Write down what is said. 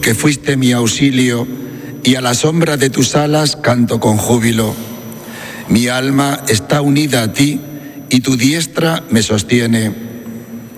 que fuiste mi auxilio, y a la sombra de tus alas canto con júbilo. Mi alma está unida a ti, y tu diestra me sostiene.